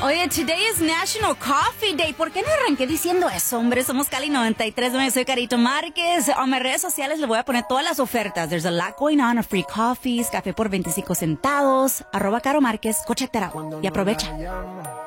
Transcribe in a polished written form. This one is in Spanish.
Oye, today is National Coffee Day. ¿Por qué no arranqué diciendo eso, hombre? Somos Cali 93. Soy Carito Márquez. A mis redes sociales le voy a poner todas las ofertas. There's a lot going on. Free coffees, café por 25 centavos. @Caro Márquez. Go check that out. Y aprovecha.